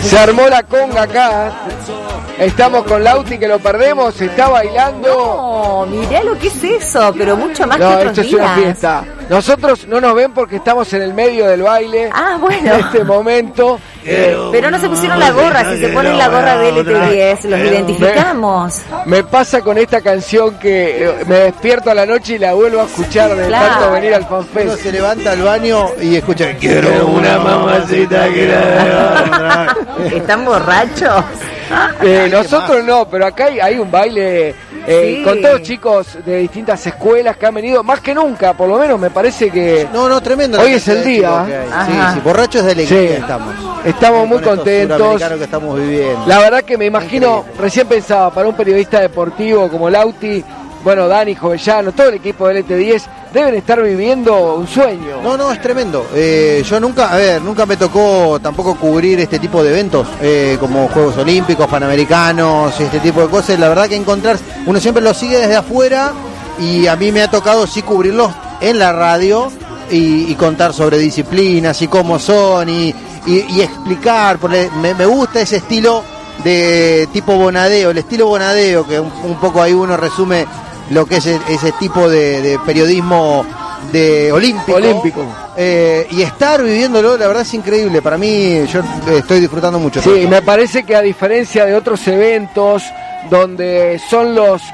Se armó la conga acá. Estamos con Lauti, que lo perdemos, está bailando. No, mirá lo que es eso, pero mucho más que No, otros esto es una fiesta. Nosotros no nos ven porque estamos en el medio del baile. Ah, bueno. En este momento. Pero no se pusieron la gorra, si se ponen la gorra de LT10, los identificamos. Me pasa con esta canción que me despierto a la noche y la vuelvo a escuchar de tanto venir al FanFest. Uno se levanta al baño y escucha, quiero una mamacita que la... ¿Están borrachos? Nosotros no, pero acá hay un baile Sí. con todos chicos de distintas escuelas que han venido, más que nunca, por lo menos me parece que No, tremendo. Hoy es el día. Sí, borrachos de alegría Sí. Estamos muy con estos contentos. suramericanos que estamos viviendo. La verdad que me imagino, recién pensaba, para un periodista deportivo como Lauti, bueno, Dani, Jovellano, todo el equipo del LT10, deben estar viviendo un sueño. No, es tremendo. Yo nunca me tocó tampoco cubrir este tipo de eventos, como Juegos Olímpicos, Panamericanos, este tipo de cosas. La verdad que uno siempre lo sigue desde afuera y a mí me ha tocado sí cubrirlos en la radio y contar sobre disciplinas y cómo son y explicar, porque me gusta ese estilo de tipo Bonadeo, el estilo Bonadeo, que un poco ahí uno resume lo que es ese tipo de periodismo de olímpico. Y estar viviéndolo, la verdad es increíble. Para mí, yo estoy disfrutando mucho. Sí, me parece que a diferencia de otros eventos donde son los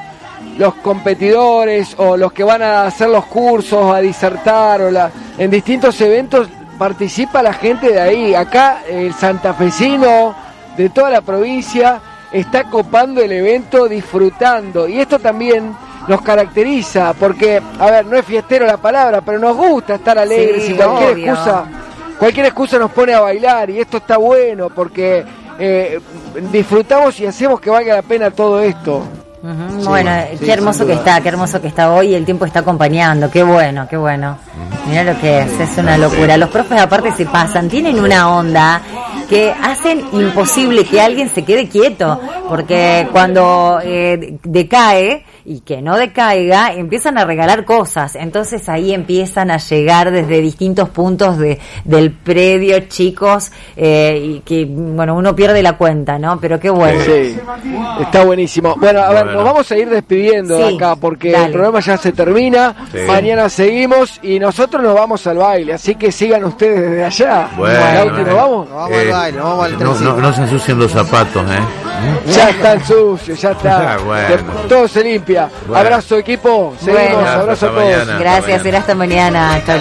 competidores o los que van a hacer los cursos, a disertar, en distintos eventos participa la gente de ahí. Acá el santafesino de toda la provincia está copando el evento, disfrutando, y esto también nos caracteriza, porque, a ver, no es fiestero la palabra, pero nos gusta estar alegres, sí, y cualquier excusa nos pone a bailar, y esto está bueno, porque disfrutamos y hacemos que valga la pena todo esto. Uh-huh. Bueno, qué hermoso que está hoy, y el tiempo está acompañando, qué bueno. Mirá lo que es una locura. Los profes aparte se pasan, tienen una onda que hacen imposible que alguien se quede quieto, porque cuando decae y que no decaiga, empiezan a regalar cosas, entonces ahí empiezan a llegar desde distintos puntos del predio, chicos, y que, bueno, uno pierde la cuenta, ¿no? Pero qué bueno. Sí, está buenísimo. Bueno, a ver, nos vamos a ir despidiendo de acá, porque el programa ya se termina, mañana seguimos, y nosotros nos vamos al baile, así que sigan ustedes desde allá. Lauti, ¿nos vamos? Nos vamos al baile, nos vamos al trencito. No se ensucien los zapatos, Ya están sucios, ya está. Todo se limpia. Abrazo, equipo. Seguimos, abrazo a todos. Gracias, será hasta mañana. Chau.